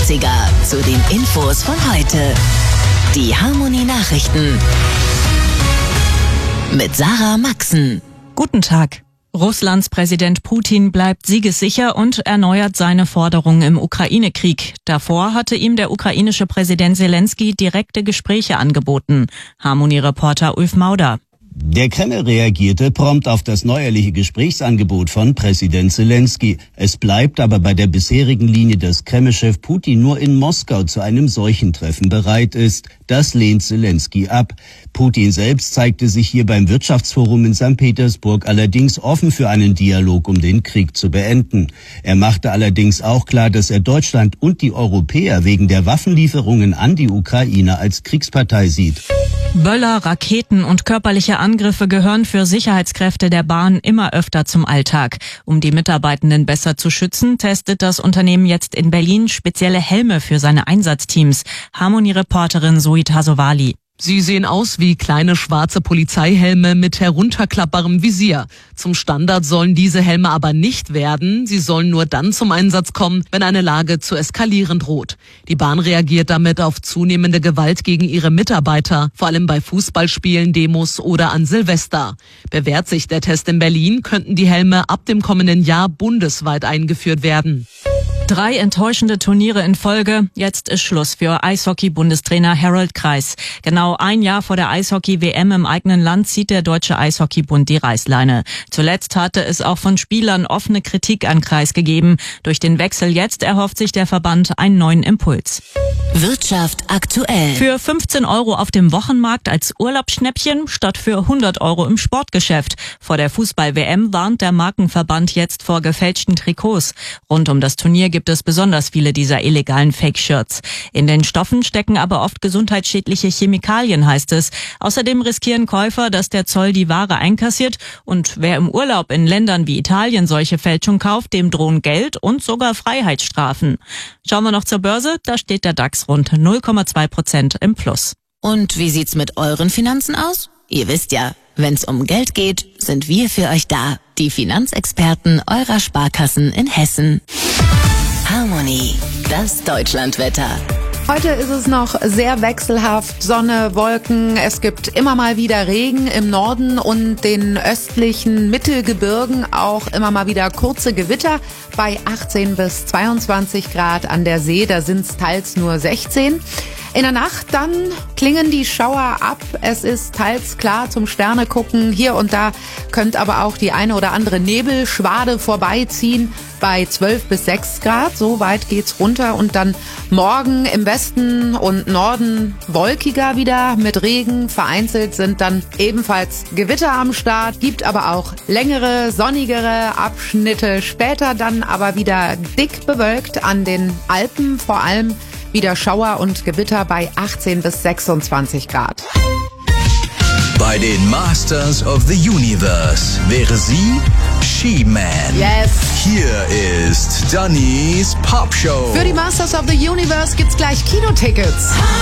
80er zu den Infos von heute. Die Harmonie Nachrichten mit Sarah Maxen. Guten Tag. Russlands Präsident Putin bleibt siegessicher und erneuert seine Forderungen im Ukraine-Krieg. Davor hatte ihm der ukrainische Präsident Zelensky direkte Gespräche angeboten. Harmonie-Reporter Ulf Mauder. Der Kreml reagierte prompt auf das neuerliche Gesprächsangebot von Präsident Zelensky. Es bleibt aber bei der bisherigen Linie, dass Kreml-Chef Putin nur in Moskau zu einem solchen Treffen bereit ist. Das lehnt Zelensky ab. Putin selbst zeigte sich hier beim Wirtschaftsforum in St. Petersburg allerdings offen für einen Dialog, um den Krieg zu beenden. Er machte allerdings auch klar, dass er Deutschland und die Europäer wegen der Waffenlieferungen an die Ukraine als Kriegspartei sieht. Böller, Raketen und körperliche Angriffe gehören für Sicherheitskräfte der Bahn immer öfter zum Alltag. Um die Mitarbeitenden besser zu schützen, testet das Unternehmen jetzt in Berlin spezielle Helme für seine Einsatzteams. Harmonie-Reporterin Zoe Tasovali. Sie sehen aus wie kleine schwarze Polizeihelme mit herunterklappbarem Visier. Zum Standard sollen diese Helme aber nicht werden. Sie sollen nur dann zum Einsatz kommen, wenn eine Lage zu eskalieren droht. Die Bahn reagiert damit auf zunehmende Gewalt gegen ihre Mitarbeiter, vor allem bei Fußballspielen, Demos oder an Silvester. Bewährt sich der Test in Berlin, könnten die Helme ab dem kommenden Jahr bundesweit eingeführt werden. 3 enttäuschende Turniere in Folge. Jetzt ist Schluss für Eishockey-Bundestrainer Harold Kreis. Genau ein Jahr vor der Eishockey-WM im eigenen Land zieht der Deutsche Eishockeybund die Reißleine. Zuletzt hatte es auch von Spielern offene Kritik an Kreis gegeben. Durch den Wechsel jetzt erhofft sich der Verband einen neuen Impuls. Wirtschaft aktuell. Für 15 € auf dem Wochenmarkt als Urlaubsschnäppchen statt für 100 € im Sportgeschäft. Vor der Fußball-WM warnt der Markenverband jetzt vor gefälschten Trikots. Rund um das Turnier gibt es besonders viele dieser illegalen Fake-Shirts. In den Stoffen stecken aber oft gesundheitsschädliche Chemikalien, heißt es. Außerdem riskieren Käufer, dass der Zoll die Ware einkassiert. Und wer im Urlaub in Ländern wie Italien solche Fälschungen kauft, dem drohen Geld und sogar Freiheitsstrafen. Schauen wir noch zur Börse. Da steht der DAX rund 0,2% im Plus. Und wie sieht's mit euren Finanzen aus? Ihr wisst ja, wenn's um Geld geht, sind wir für euch da. Die Finanzexperten eurer Sparkassen in Hessen. Harmonie, das Deutschlandwetter. Heute ist es noch sehr wechselhaft, Sonne, Wolken. Es gibt immer mal wieder Regen im Norden und den östlichen Mittelgebirgen, auch immer mal wieder kurze Gewitter bei 18 bis 22 Grad an der See. Da sind es teils nur 16. In der Nacht dann klingen die Schauer ab. Es ist teils klar zum Sterne gucken. Hier und da könnte aber auch die eine oder andere Nebelschwade vorbeiziehen bei 12 bis 6 Grad. So weit geht's runter. Und dann morgen im Westen und Norden wolkiger wieder mit Regen. Vereinzelt sind dann ebenfalls Gewitter am Start. Gibt aber auch längere, sonnigere Abschnitte. Später dann aber wieder dick bewölkt an den Alpen, vor allem wieder Schauer und Gewitter bei 18 bis 26 Grad. Bei den Masters of the Universe wäre sie She-Man. Yes. Hier ist Dannys Popshow. Für die Masters of the Universe gibt's gleich Kinotickets.